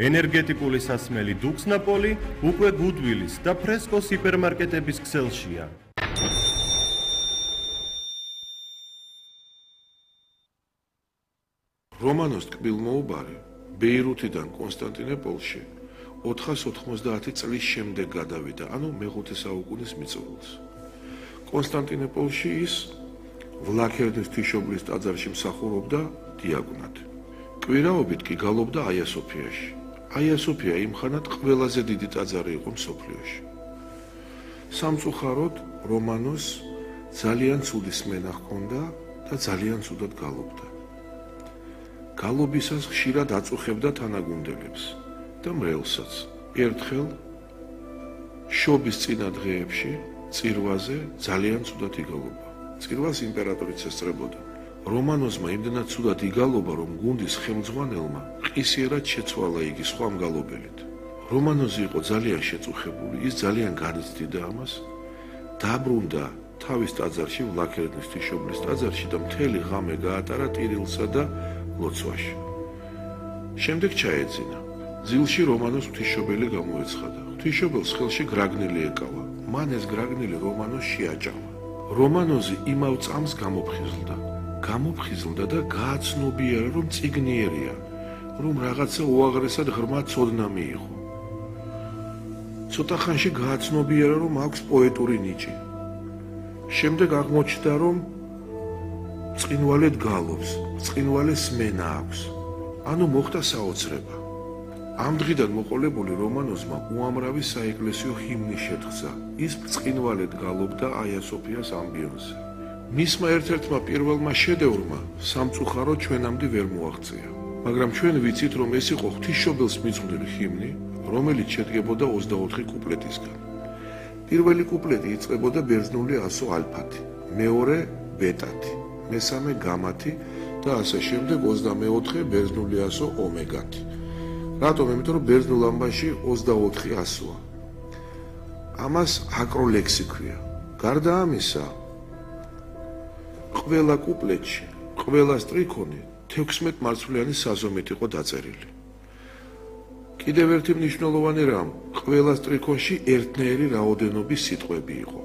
ენერგეტიკული სასმელი დუქსნაპოლი უკვე გუდვილის და ფრესკოს ჰიპერმარკეტების ქსელშია. რომანოს ტკბილმოუბარი ბეირუთიდან კონსტანტინოპოლში 490 წლის შემდეგ გადავიდა, ანუ მე-5 საუკუნის მიწურულს. კონსტანტინოპოლში ის ვლაქერნის ღვთისმშობლის ტაძარში მსახურობდა დიაკვნად. კვირაობით კი გალობდა აია-სოფიაში. აია-სოფია იმხანად ყველაზე დიდი ტაძარი იყო მსოფლიოში. სამწუხაროდ რომანოს ძალიან ცუდი სმენა ჰქონდა და ძალიან ცუდად გალობდა. გალობისას ხშირად აწუხებდა თანაგუნდელებს და მრევლსაც. ერთხელ შობის წინა დღეებში წირვაზე ძალიან ცუდად იგალობა. წირვას იმპერატორიც ესწრებოდა. რომანოზმა იმდენად ცუდად იგალობა, რომ გუნდის ხელმძღვანელმა ყისიერად შეცვალა იგი სხვა მგალობელით. რომანოზი იყო ძალიან შეწუხებული, ის ძალიან განიცდიდა ამას, დაბრუნდა თავის ტაძარში, ვლაქერნის ღვთისმშობლის ტაძარში და მთელი ღამე გაატარა ტირილსა და ლოცვაში. შემდეგ ჩაეძინა. ძილში რომანოს ღვთისმშობელი გამოეცხადა. ღვთისმშობელს ხელში გრაგნილი ეკავა. მან ეს გრაგნილი რომანოს შეაჭამა. რომანოზი იმავ წამს გამოფხიზლდა და გააცნობიერა, რომ წიგნიერია, რომ რაღაცა უაღრესად ღრმა ცოდნა მიიღო. ცოტა ხანში გააცნობიერა, რომ აქვს პოეტური ნიჭი. შემდეგ აღმოჩნდა, რომ წყინვალედ გალობს, წყინვალე სმენა აქვს. ანუ მოხდა საოცრება. ამ დღიდან მოყოლებული რომანოზმა უამრავი საეკლესიო ჰიმნი შეთხზა. ის წყინვალედ გალობდა აია-სოფიას ამბიონზე. მისმა ერთ-ერთმა პირველმა შედევრმა სამწუხაროდ ჩვენამდე ვერ მოაღწია. მაგრამ ჩვენ ვიცით, რომ ეს იყო ღვთისმშობელს მიძღვნილი ჰიმნი, რომელიც შედგებოდა 24 კუპლეტისგან. პირველი კუპლეტი იწყებოდა ბერძნული ასო ალფათი, მეორე ბეტათი, მესამე გამათი და ასე შემდეგ 24 ბერძნული ასო ომეგათი. რატომ? იმიტომ რომ ბერძნულ ამბაში 24 ასოა. ამას აკროლექსი ქვია. გარდა ამისა, ყველა კუპლეტში, ყველა სტრიქონი 16 მარცვლიანი საზომით იყო დაწერილი. კიდევ ერთი მნიშვნელოვანი რამ, ყველა სტრიქონში ერთნაირი რაოდენობის სიტყვები იყო.